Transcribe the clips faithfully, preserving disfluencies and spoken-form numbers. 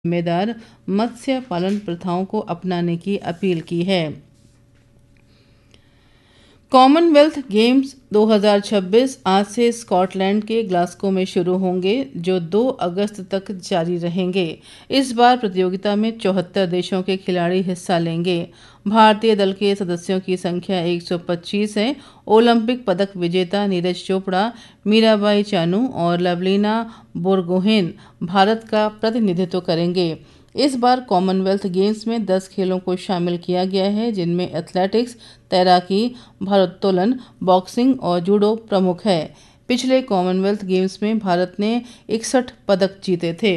जिम्मेदार मत्स्य पालन प्रथाओं को अपनाने की अपील की है। कॉमनवेल्थ गेम्स दो हज़ार छब्बीस आज से स्कॉटलैंड के ग्लासगो में शुरू होंगे, जो दो अगस्त तक जारी रहेंगे। इस बार प्रतियोगिता में चौहत्तर देशों के खिलाड़ी हिस्सा लेंगे। भारतीय दल के सदस्यों की संख्या एक सौ पच्चीस है। ओलंपिक पदक विजेता नीरज चोपड़ा, मीराबाई चानू और लवलीना बोरगोहेन भारत का प्रतिनिधित्व करेंगे। इस बार कॉमनवेल्थ गेम्स में दस खेलों को शामिल किया गया है, जिनमें एथलेटिक्स, तैराकी, भारोत्तोलन, बॉक्सिंग और जूडो प्रमुख है। पिछले कॉमनवेल्थ गेम्स में भारत ने इकसठ पदक जीते थे।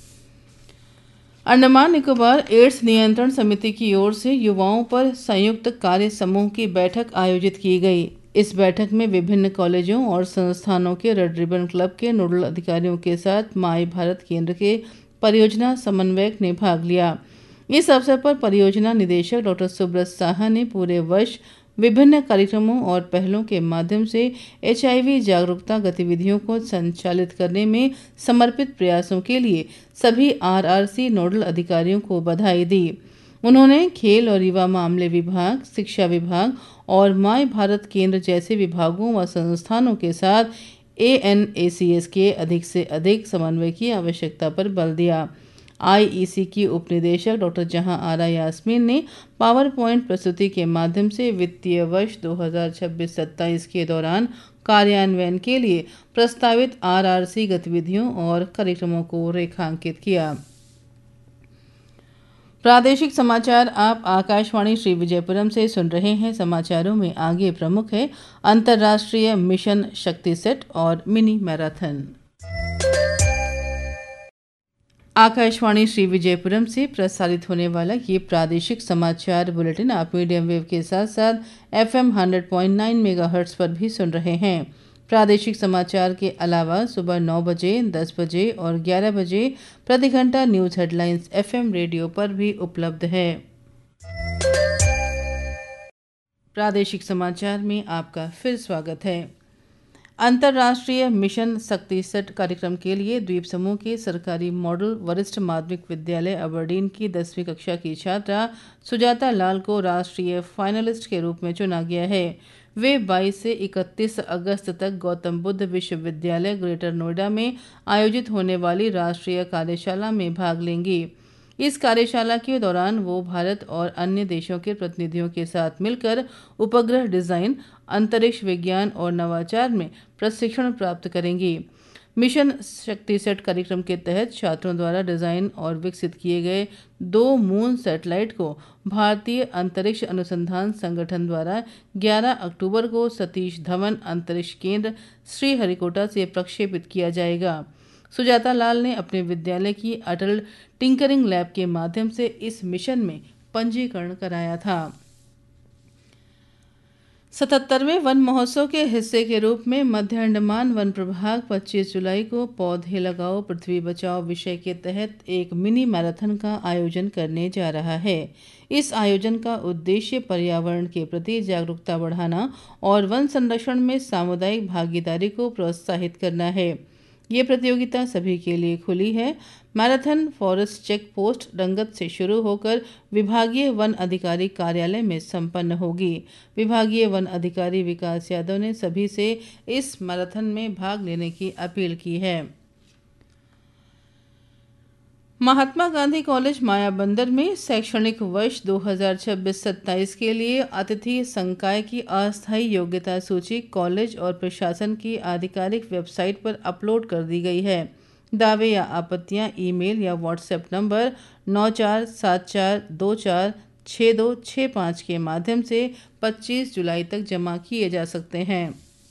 अंडमान निकोबार एड्स नियंत्रण समिति की ओर से युवाओं पर संयुक्त कार्य समूह की बैठक आयोजित की गई। इस बैठक में विभिन्न कॉलेजों और संस्थानों के रेड रिबन क्लब के नोडल अधिकारियों के साथ माई भारत केंद्र के परियोजना समन्वयक ने भाग लिया। इस अवसर पर परियोजना निदेशक डॉक्टर सुब्रत साहा ने पूरे वर्ष विभिन्न कार्यक्रमों और पहलों के माध्यम से एचआईवी जागरूकता गतिविधियों को संचालित करने में समर्पित प्रयासों के लिए सभी आरआरसी नोडल अधिकारियों को बधाई दी। उन्होंने खेल और युवा मामले विभाग, शिक्षा विभाग और माय भारत केंद्र जैसे विभागों व संस्थानों के साथ एएनएसीएस के अधिक से अधिक समन्वय की आवश्यकता पर बल दिया। आईईसी की उपनिदेशक डॉक्टर जहां आरा यास्मीन ने पावर पॉइंट प्रस्तुति के माध्यम से वित्तीय वर्ष दो हज़ार छब्बीस सत्ताईस के दौरान कार्यान्वयन के लिए प्रस्तावित आरआरसी गतिविधियों और कार्यक्रमों को रेखांकित किया। प्रादेशिक समाचार आप आकाशवाणी श्री विजयपुरम से सुन रहे हैं। समाचारों में आगे प्रमुख है अंतर्राष्ट्रीय मिशन शक्ति सेट और मिनी मैराथन। आकाशवाणी श्री विजयपुरम से प्रसारित होने वाला ये प्रादेशिक समाचार बुलेटिन आप मीडियम वेव के साथ साथ एफएम सौ पॉइंट नौ मेगाहर्ट्ज पर भी सुन रहे हैं। प्रादेशिक समाचार के अलावा सुबह नौ बजे, दस बजे और ग्यारह बजे प्रति घंटा न्यूज़ हेडलाइंस एफएम रेडियो पर भी उपलब्ध है। प्रादेशिक समाचार में आपका फिर स्वागत है। अंतर्राष्ट्रीय मिशन शक्ति सेट कार्यक्रम के लिए द्वीप समूह के सरकारी मॉडल वरिष्ठ माध्यमिक विद्यालय अबरडीन की दसवीं कक्षा की छात्रा सुजाता लाल को राष्ट्रीय फाइनलिस्ट के रूप में चुना गया है। वे बाईस से इकतीस अगस्त तक गौतम बुद्ध विश्वविद्यालय ग्रेटर नोएडा में आयोजित होने वाली राष्ट्रीय कार्यशाला में भाग लेंगी। इस कार्यशाला के दौरान वो भारत और अन्य देशों के प्रतिनिधियों के साथ मिलकर उपग्रह डिजाइन, अंतरिक्ष विज्ञान और नवाचार में प्रशिक्षण प्राप्त करेंगी। मिशन शक्ति सेट कार्यक्रम के तहत छात्रों द्वारा डिजाइन और विकसित किए गए दो मून सैटेलाइट को भारतीय अंतरिक्ष अनुसंधान संगठन द्वारा ग्यारह अक्टूबर को सतीश धवन अंतरिक्ष केंद्र श्रीहरिकोटा से प्रक्षेपित किया जाएगा। सुजाता लाल ने अपने विद्यालय की अटल टिंकरिंग लैब के माध्यम से इस मिशन में पंजीकरण कराया था। सतहत्तरवें वन महोत्सव के हिस्से के रूप में मध्य अंडमान वन प्रभाग पच्चीस जुलाई को पौधे लगाओ पृथ्वी बचाओ विषय के तहत एक मिनी मैराथन का आयोजन करने जा रहा है। इस आयोजन का उद्देश्य पर्यावरण के प्रति जागरूकता बढ़ाना और वन संरक्षण में सामुदायिक भागीदारी को प्रोत्साहित करना है। ये प्रतियोगिता सभी के लिए खुली है। मैराथन फॉरेस्ट चेक पोस्ट रंगत से शुरू होकर विभागीय वन अधिकारी कार्यालय में संपन्न होगी। विभागीय वन अधिकारी विकास यादव ने सभी से इस मैराथन में भाग लेने की अपील की है। महात्मा गांधी कॉलेज मायाबंदर में शैक्षणिक वर्ष दो हज़ार छब्बीस सत्ताईस के लिए अतिथि संकाय की अस्थायी योग्यता सूची कॉलेज और प्रशासन की आधिकारिक वेबसाइट पर अपलोड कर दी गई है। दावे या आपत्तियां ईमेल या व्हाट्सएप नंबर नौ चार सात चार दो चार छः दो छः पाँच के माध्यम से पच्चीस जुलाई तक जमा किए जा सकते हैं।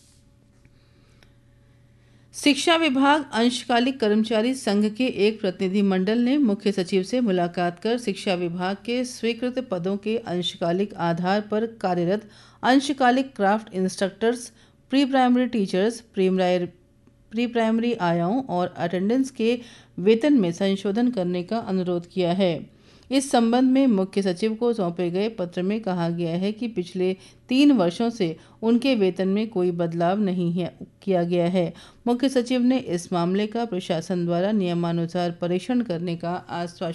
शिक्षा विभाग अंशकालिक कर्मचारी संघ के एक प्रतिनिधि मंडल ने मुख्य सचिव से मुलाकात कर शिक्षा विभाग के स्वीकृत पदों के अंशकालिक आधार पर कार्यरत अंशकालिक craft instructors, pre primary teachers, pre primary आयाओं और अटेंडेंस के वेतन में संशोधन करने का अनुरोध किया है। इस संबंध में मुख्य सचिव को सौंपे गए पत्र में कहा गया है कि पिछले तीन वर्षों से उनके वेतन में कोई बदलाव नहीं है, किया गया है। मुख्य सचिव ने इस मामले का प्रशासन द्वारा नियमानुसार परीक्षण करने का आश्वासन